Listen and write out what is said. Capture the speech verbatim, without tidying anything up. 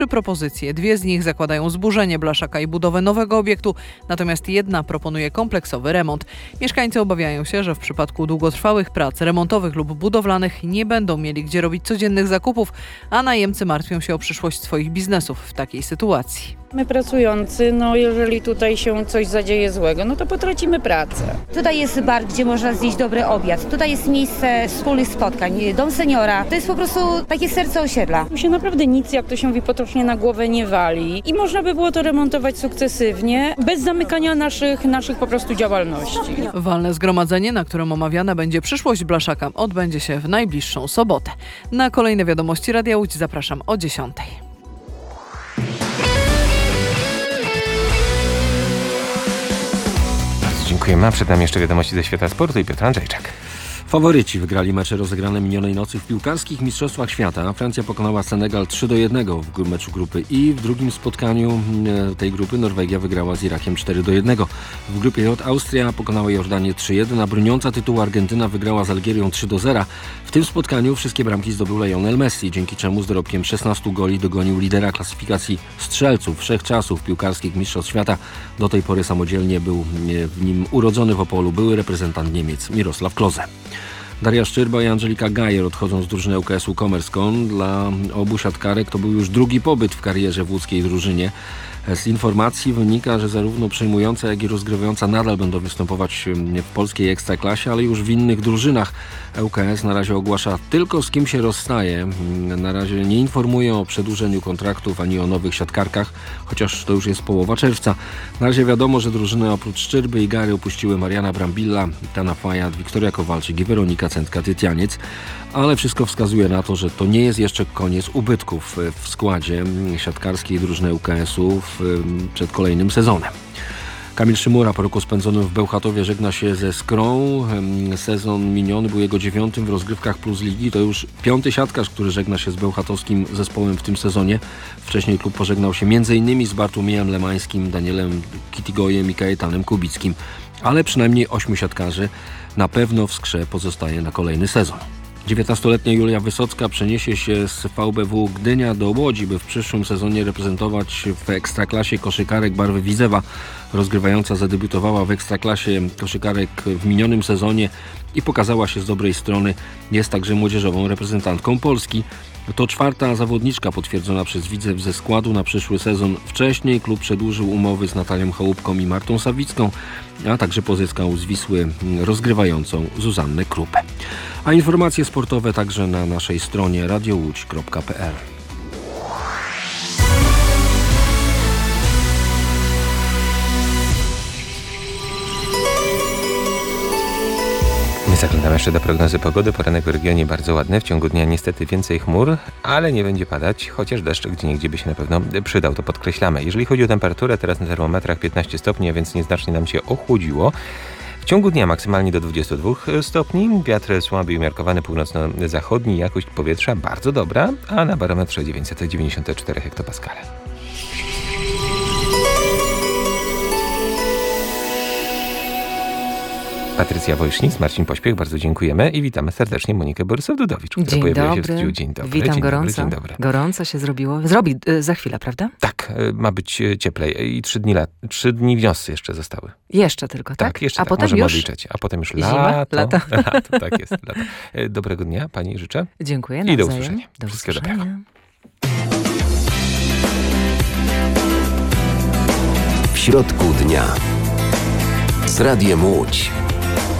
Trzy propozycje. Dwie z nich zakładają zburzenie blaszaka i budowę nowego obiektu, natomiast jedna proponuje kompleksowy remont. Mieszkańcy obawiają się, że w przypadku długotrwałych prac remontowych lub budowlanych nie będą mieli gdzie robić codziennych zakupów, a najemcy martwią się o przyszłość swoich biznesów w takiej sytuacji. My pracujący, no jeżeli tutaj się coś zadzieje złego, no to potracimy pracę. Tutaj jest bar, gdzie można zjeść dobry obiad. Tutaj jest miejsce wspólnych spotkań, dom seniora. To jest po prostu takie serce osiedla. Tu się naprawdę nic, jak to się mówi, potocznie na głowę nie wali. I można by było to remontować sukcesywnie, bez zamykania naszych, naszych po prostu działalności. Walne zgromadzenie, na którym omawiana będzie przyszłość blaszaka, odbędzie się w najbliższą sobotę. Na kolejne wiadomości Radia Łódź zapraszam o dziesiątej. Dziękujemy. A przed nami jeszcze wiadomości ze świata sportu i Piotr Andrzejczak. Faworyci wygrali mecze rozegrane minionej nocy w piłkarskich mistrzostwach świata. Francja pokonała Senegal trzy do jednego w meczu grupy I. W drugim spotkaniu tej grupy Norwegia wygrała z Irakiem cztery do jednego. W grupie J Austria pokonała Jordanię trzy jeden, a broniąca tytułu Argentyna wygrała z Algierią trzy do zera. W tym spotkaniu wszystkie bramki zdobył Lionel Messi, dzięki czemu z dorobkiem szesnastu goli dogonił lidera klasyfikacji strzelców wszechczasów piłkarskich mistrzostw świata. Do tej pory samodzielnie był w nim urodzony w Opolu były reprezentant Niemiec Mirosław Klose. Daria Szczyrba i Angelika Gajer odchodzą z drużyny U K S-u Commerzone. Dla obu siatkarek to był już drugi pobyt w karierze w łódzkiej drużynie. Z informacji wynika, że zarówno przejmująca, jak i rozgrywająca nadal będą występować w polskiej ekstraklasie, ale już w innych drużynach. U K S na razie ogłasza tylko, z kim się rozstaje. Na razie nie informuje o przedłużeniu kontraktów ani o nowych siatkarkach, chociaż to już jest połowa czerwca. Na razie wiadomo, że drużyny oprócz Szczyrby i Gary opuściły Mariana Brambilla, Tana Fajat, Wiktoria Kowalczyk i Weronika Cętka-Tytianiec. Ale wszystko wskazuje na to, że to nie jest jeszcze koniec ubytków w składzie siatkarskiej drużyny U K S-u przed kolejnym sezonem. Kamil Szymura po roku spędzonym w Bełchatowie żegna się ze Skrą. Sezon miniony był jego dziewiątym w rozgrywkach plus ligi. To już piąty siatkarz, który żegna się z bełchatowskim zespołem w tym sezonie. Wcześniej klub pożegnał się m.in. z Bartłomiejem Lemańskim, Danielem Kitigojem i Kajetanem Kubickim. Ale przynajmniej ośmiu siatkarzy na pewno w Skrze pozostaje na kolejny sezon. dziewiętnastoletnia Julia Wysocka przeniesie się z V B W Gdynia do Łodzi, by w przyszłym sezonie reprezentować w ekstraklasie koszykarek barwy Widzewa. Rozgrywająca zadebiutowała w ekstraklasie koszykarek w minionym sezonie i pokazała się z dobrej strony. Jest także młodzieżową reprezentantką Polski. To czwarta zawodniczka potwierdzona przez Widzew ze składu na przyszły sezon. Wcześniej klub przedłużył umowy z Natalią Chałupką i Martą Sawicką, a także pozyskał z Wisły rozgrywającą Zuzannę Krupę. A informacje sportowe także na naszej stronie radio łódź kropka p l. My zaglądamy jeszcze do prognozy pogody. Poranek w regionie bardzo ładny. W ciągu dnia niestety więcej chmur, ale nie będzie padać, chociaż deszcz gdzieniegdzie by się na pewno przydał, to podkreślamy. Jeżeli chodzi o temperaturę, teraz na termometrach piętnaście stopni, a więc nieznacznie nam się ochłodziło. W ciągu dnia maksymalnie do dwudziestu dwóch stopni, wiatr słaby i umiarkowany północno-zachodni, jakość powietrza bardzo dobra, a na barometrze dziewięćset dziewięćdziesiąt cztery hektopaskale. Patrycja Wojsznic, Marcin Pośpiech, bardzo dziękujemy i witamy serdecznie Monikę Borysow-Dudowicz, która dzień pojawiła dobry. się w studiu. Dzień dobry. Witam dzień gorąco. Dobry, dzień dobry. Gorąco się zrobiło. Zrobi y, za chwilę, prawda? Tak, y, ma być cieplej i trzy dni, lat, trzy dni wiosny jeszcze zostały. Jeszcze tylko, tak? Tak, jeszcze a tak, potem możemy już odliczać. A potem już zima, lato. lato. lato. Tak jest, lato. Dobrego dnia pani życzę. Dziękuję, I do nawzajem. usłyszenia. Do Wszystkiego usłyszenia. dobrego. W środku dnia z Radiem Łódź.